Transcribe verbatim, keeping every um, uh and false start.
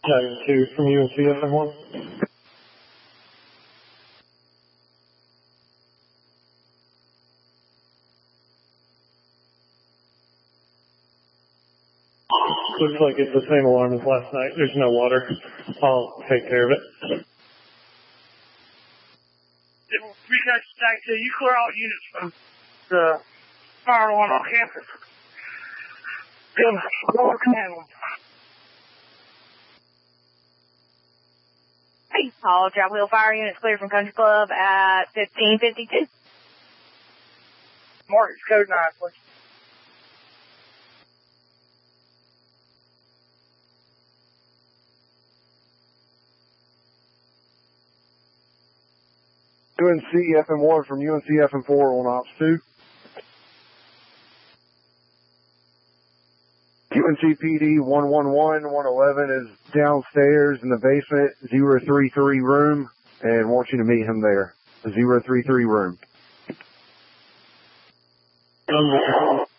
Dragon two from U N C F M one. Looks like it's the same alarm as last night. There's no water. I'll take care of it. Recon Stack two, you clear all units from the fire alarm on campus. Then lower command one. Hey, all Chapel Hill fire units cleared from Country Club at fifteen fifty-two. Marcus code nine, please. U N C F M one from U N C F M four on Ops two. U N C P D one one one, one eleven is downstairs in the basement, zero three three room, and wants you to meet him there. zero three three room. Um,